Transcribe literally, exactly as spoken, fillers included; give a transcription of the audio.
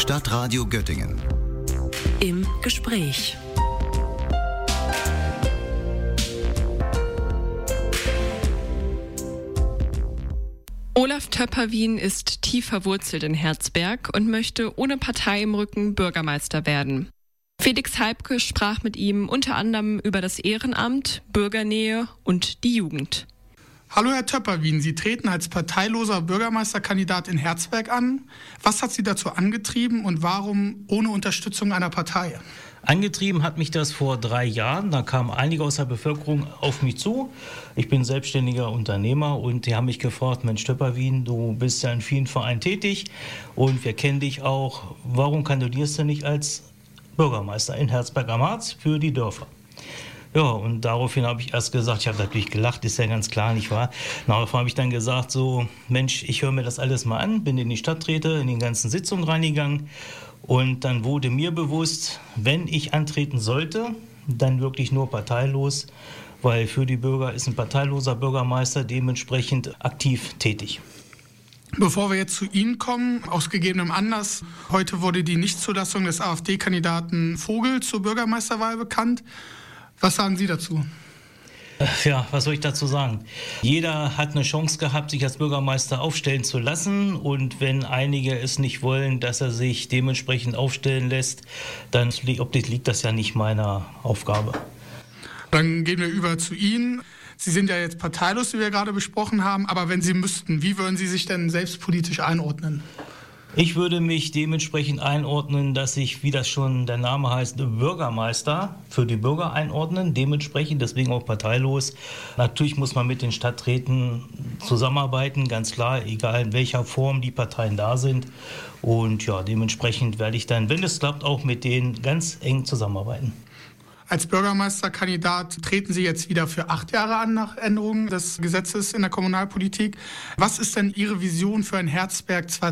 Stadtradio Göttingen. Im Gespräch. Olaf Töpperwien ist tief verwurzelt in Herzberg und möchte ohne Partei im Rücken Bürgermeister werden. Felix Heibke sprach mit ihm unter anderem über das Ehrenamt, Bürgernähe und die Jugend. Hallo Herr Töpperwien, Sie treten als parteiloser Bürgermeisterkandidat in Herzberg an. Was hat Sie dazu angetrieben und warum ohne Unterstützung einer Partei? Angetrieben hat mich das vor drei Jahren. Da kamen einige aus der Bevölkerung auf mich zu. Ich bin selbstständiger Unternehmer und die haben mich gefragt, Mensch Töpperwien, du bist ja in vielen Vereinen tätig und wir kennen dich auch. Warum kandidierst du nicht als Bürgermeister in Herzberg am Harz für die Dörfer? Ja, und daraufhin habe ich erst gesagt, ich habe natürlich gelacht, ist ja ganz klar, nicht wahr? Daraufhin habe ich dann gesagt, so, Mensch, ich höre mir das alles mal an, bin in die Stadträte, in die ganzen Sitzungen reingegangen und dann wurde mir bewusst, wenn ich antreten sollte, dann wirklich nur parteilos, weil für die Bürger ist ein parteiloser Bürgermeister dementsprechend aktiv tätig. Bevor wir jetzt zu Ihnen kommen, aus gegebenem Anlass, heute wurde die Nichtzulassung des AfD-Kandidaten Vogel zur Bürgermeisterwahl bekannt. Was sagen Sie dazu? Ja, was soll ich dazu sagen? Jeder hat eine Chance gehabt, sich als Bürgermeister aufstellen zu lassen. Und wenn einige es nicht wollen, dass er sich dementsprechend aufstellen lässt, dann liegt das ja nicht meiner Aufgabe. Dann gehen wir über zu Ihnen. Sie sind ja jetzt parteilos, wie wir gerade besprochen haben. Aber wenn Sie müssten, wie würden Sie sich denn selbst politisch einordnen? Ich würde mich dementsprechend einordnen, dass ich, wie das schon der Name heißt, Bürgermeister für die Bürger einordnen, dementsprechend, deswegen auch parteilos. Natürlich muss man mit den Stadträten zusammenarbeiten, ganz klar, egal in welcher Form die Parteien da sind. Und ja, dementsprechend werde ich dann, wenn es klappt, auch mit denen ganz eng zusammenarbeiten. Als Bürgermeisterkandidat treten Sie jetzt wieder für acht Jahre an nach Änderung des Gesetzes in der Kommunalpolitik. Was ist denn Ihre Vision für ein Herzberg